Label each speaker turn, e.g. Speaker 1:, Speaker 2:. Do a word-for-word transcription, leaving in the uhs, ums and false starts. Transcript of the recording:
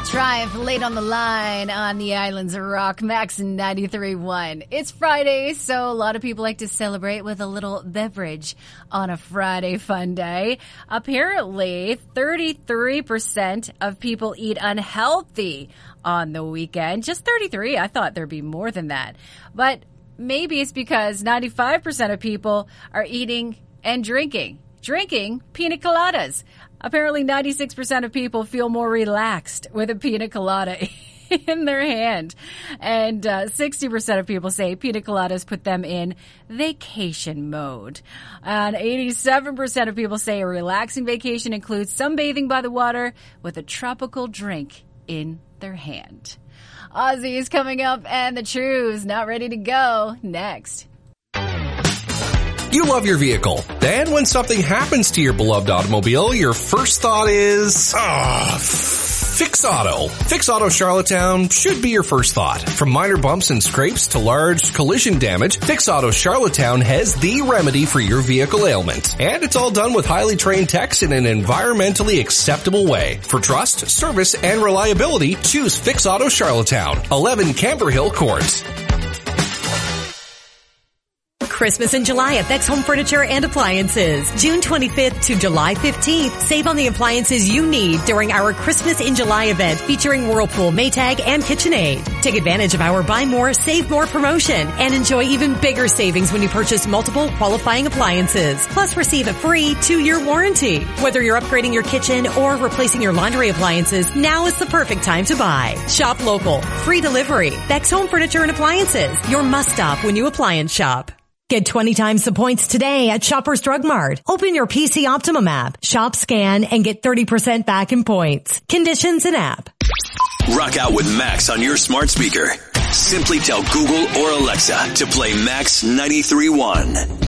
Speaker 1: Triumph late on the line on the Islands of Rock, Max ninety-three point one. It's Friday, so a lot of people like to celebrate with a little beverage on a Friday fun day. Apparently, thirty-three percent of people eat unhealthy on the weekend. Just thirty-three. I thought there'd be more than that. But maybe it's because ninety-five percent of people are eating and drinking. Drinking pina coladas. Apparently ninety-six percent of people feel more relaxed with a pina colada in their hand. And uh, sixty percent of people say pina coladas put them in vacation mode. And eighty-seven percent of people say a relaxing vacation includes sunbathing by the water with a tropical drink in their hand. Ozzy is coming up and the Trues not ready to go next.
Speaker 2: You love your vehicle. Then when something happens to your beloved automobile, your first thought is, ah, Fix Auto. Fix Auto Charlottetown should be your first thought. From minor bumps and scrapes to large collision damage, Fix Auto Charlottetown has the remedy for your vehicle ailment. And it's all done with highly trained techs in an environmentally acceptable way. For trust, service, and reliability, choose Fix Auto Charlottetown, eleven Camber Hill Court.
Speaker 3: Christmas in July at Beck's Home Furniture and Appliances. June twenty-fifth to July fifteenth. Save on the appliances you need during our Christmas in July event featuring Whirlpool, Maytag, and KitchenAid. Take advantage of our Buy More, Save More promotion and enjoy even bigger savings when you purchase multiple qualifying appliances. Plus receive a free two-year warranty. Whether you're upgrading your kitchen or replacing your laundry appliances, now is the perfect time to buy. Shop local. Free delivery. Beck's Home Furniture and Appliances. Your must-stop when you appliance shop. Get twenty times the points today at Shoppers Drug Mart. Open your P C Optimum app, shop, scan, and get thirty percent back in points. Conditions and app.
Speaker 4: Rock out with Max on your smart speaker. Simply tell Google or Alexa to play Max ninety-three point one.